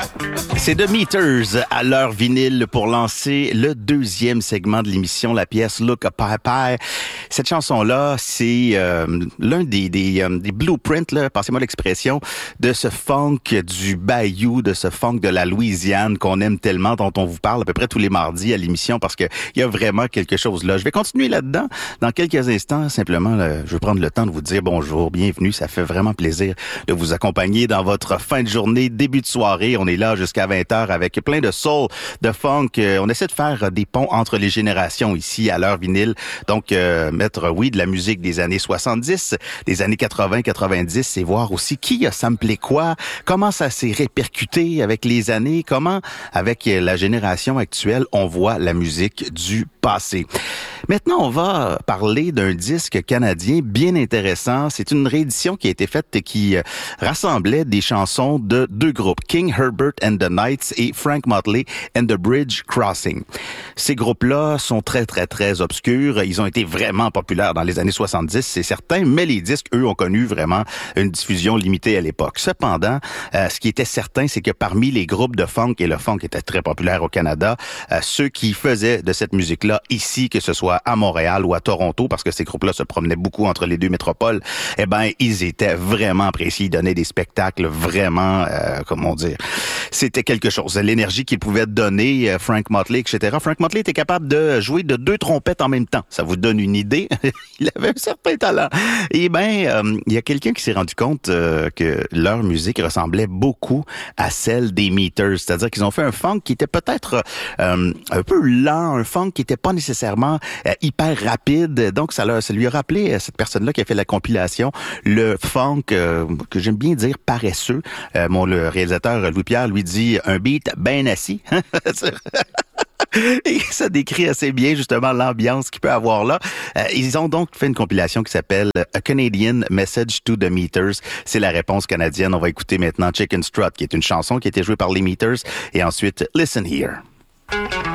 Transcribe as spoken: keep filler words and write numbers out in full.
C'est The Meters à l'heure vinyle pour lancer le deuxième segment de l'émission, la pièce Look a Pie Pie. Cette chanson-là, c'est euh, l'un des, des, euh, des blueprints, là, passez-moi l'expression, de ce funk du Bayou, de ce funk de la Louisiane qu'on aime tellement, dont on vous parle à peu près tous les mardis à l'émission parce que il y a vraiment quelque chose là. Je vais continuer là-dedans dans quelques instants. Simplement, là, je vais prendre le temps de vous dire bonjour, bienvenue. Ça fait vraiment plaisir de vous accompagner dans votre fin de journée, début de soirée. On est là jusqu'à vingt heures avec plein de soul, de funk. On essaie de faire des ponts entre les générations ici à l'heure vinyle. Donc, euh, mettre, oui, de la musique des années soixante-dix, des années quatre-vingts, quatre-vingt-dix et voir aussi qui a samplé quoi, comment ça s'est répercuté avec les années, comment, avec la génération actuelle, on voit la musique du passé. Maintenant, on va parler d'un disque canadien bien intéressant. C'est une réédition qui a été faite et qui euh, rassemblait des chansons de deux groupes, King Herbert and the Knights et Frank Motley and the Bridge Crossing. Ces groupes-là sont très, très, très obscurs. Ils ont été vraiment populaires dans les années soixante-dix, c'est certain, mais les disques, eux, ont connu vraiment une diffusion limitée à l'époque. Cependant, euh, ce qui était certain, c'est que parmi les groupes de funk, et le funk était très populaire au Canada, euh, ceux qui faisaient de cette musique-là ici, que ce soit à Montréal ou à Toronto, parce que ces groupes-là se promenaient beaucoup entre les deux métropoles, eh ben, ils étaient vraiment appréciés. Ils donnaient des spectacles vraiment, euh, comment dire, c'était quelque chose. L'énergie qu'il pouvait donner, euh, Frank Motley, et cetera. Frank Motley était capable de jouer de deux trompettes en même temps. Ça vous donne une idée. Il avait un certain talent. Eh ben, euh, il y a quelqu'un qui s'est rendu compte euh, que leur musique ressemblait beaucoup à celle des Meters. C'est-à-dire qu'ils ont fait un funk qui était peut-être euh, un peu lent, un funk qui était pas nécessairement euh, hyper rapide. Donc, ça, leur, ça lui a rappelé à cette personne-là qui a fait la compilation le funk, euh, que j'aime bien dire paresseux. Euh, mon le réalisateur Louis-Pierre lui dit un beat bien assis. Et ça décrit assez bien justement l'ambiance qu'il peut avoir là. Euh, ils ont donc fait une compilation qui s'appelle A Canadian Message to the Meters. C'est la réponse canadienne. On va écouter maintenant Chicken Strut, qui est une chanson qui a été jouée par les Meters, et ensuite Listen Here.